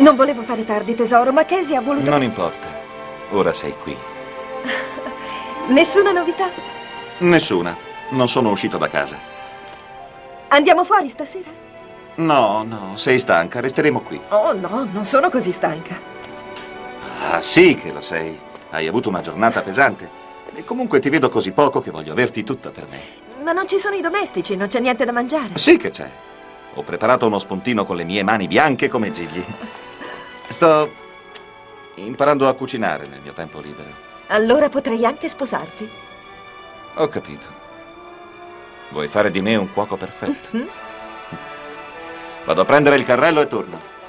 Non volevo fare tardi, tesoro, ma Casey ha voluto... Non importa. Ora sei qui. Nessuna novità? Nessuna. Non sono uscito da casa. Andiamo fuori stasera? No, no, sei stanca. Resteremo qui. Oh, no, non sono così stanca. Ah, sì che lo sei. Hai avuto una giornata pesante. E comunque ti vedo così poco che voglio averti tutta per me. Ma non ci sono i domestici, non c'è niente da mangiare. Sì che c'è. Ho preparato uno spuntino con le mie mani bianche come gigli. Sto imparando a cucinare nel mio tempo libero. Allora potrei anche sposarti. Ho capito. Vuoi fare di me un cuoco perfetto? Vado a prendere il carrello e torno.